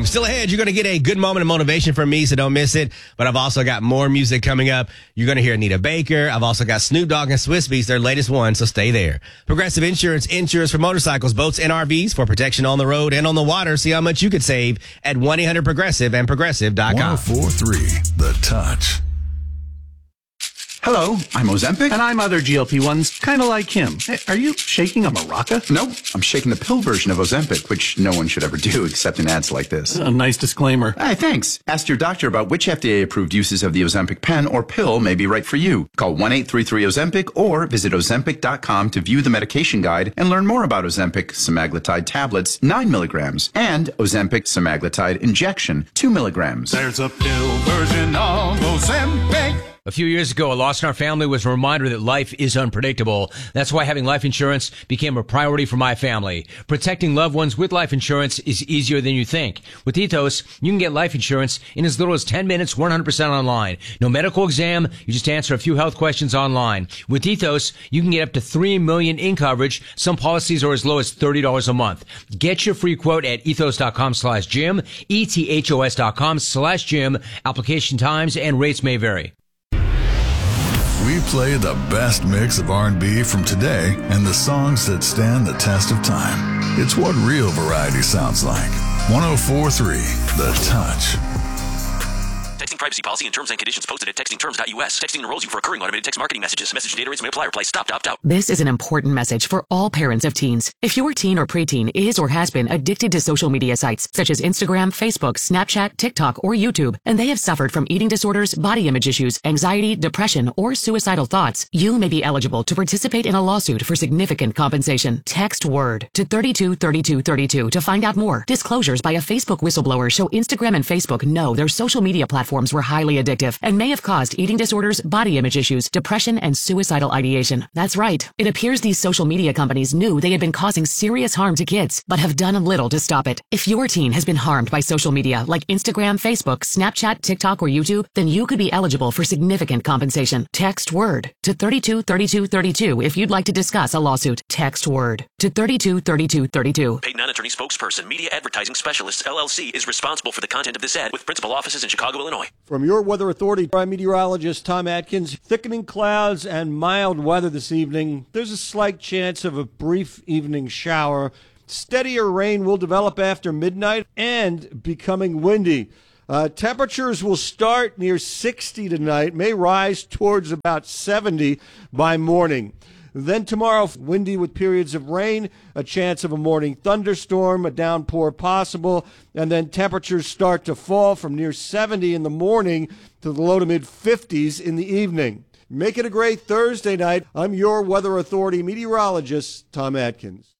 Still ahead, you're going to get a good moment of motivation from me, so don't miss it. But I've also got more music coming up. You're going to hear Anita Baker. I've also got Snoop Dogg and Swiss Beats, their latest one, so stay there. Progressive Insurance, insurance for motorcycles, boats, and RVs for protection on the road and on the water. See how much you could save at 1-800-PROGRESSIVE and Progressive.com. 104.3 The Touch. Hello, I'm Ozempic. And I'm other GLP-1s, kind of like him. Hey, are you shaking a maraca? No, I'm shaking the pill version of Ozempic, which no one should ever do except in ads like this. A nice disclaimer. Hey, thanks. Ask your doctor about which FDA-approved uses of the Ozempic pen or pill may be right for you. Call 1-833-OZEMPIC or visit Ozempic.com to view the medication guide and learn more about Ozempic semaglutide tablets, 9 milligrams, and Ozempic semaglutide injection, 2 milligrams. There's a pill version of Ozempic. A few years ago, a loss in our family was a reminder that life is unpredictable. That's why having life insurance became a priority for my family. Protecting loved ones with life insurance is easier than you think. With Ethos, you can get life insurance in as little as 10 minutes, 100% online. No medical exam, you just answer a few health questions online. With Ethos, you can get up to $3 million in coverage. Some policies are as low as $30 a month. Get your free quote at ethos.com/Jim, ethos.com/Jim. Application times and rates may vary. We play the best mix of R&B from today and the songs that stand the test of time. It's what real variety sounds like. 104.3 The Touch. Texting privacy policy and terms and conditions posted at textingterms.us. Texting enrolls you for recurring automated text marketing messages. Message data rates may apply. Reply stop to opt out. This is an important message for all parents of teens. If your teen or preteen is or has been addicted to social media sites such as Instagram, Facebook, Snapchat, TikTok, or YouTube, and they have suffered from eating disorders, body image issues, anxiety, depression, or suicidal thoughts, you may be eligible to participate in a lawsuit for significant compensation. Text WORD to 323232 to find out more. Disclosures by a Facebook whistleblower show Instagram and Facebook know their social media platforms were highly addictive and may have caused eating disorders, body image issues, depression, and suicidal ideation. That's right. It appears these social media companies knew they had been causing serious harm to kids, but have done little to stop it. If your teen has been harmed by social media like Instagram, Facebook, Snapchat, TikTok, or YouTube, then you could be eligible for significant compensation. Text WORD to 323232 if you'd like to discuss a lawsuit. Text WORD to 323232. Paid non-attorney spokesperson, Media Advertising Specialists, LLC, is responsible for the content of this ad with principal offices in Chicago, Illinois. From your Weather Authority, I'm meteorologist Tom Atkins. Thickening clouds and mild weather this evening. There's a slight chance of a brief evening shower. Steadier rain will develop after midnight and becoming windy. Temperatures will start near 60 tonight, may rise towards about 70 by morning. Then tomorrow, windy with periods of rain, a chance of a morning thunderstorm, a downpour possible, and then temperatures start to fall from near 70 in the morning to the low to mid 50s in the evening. Make it a great Thursday night. I'm your Weather Authority meteorologist, Tom Atkins.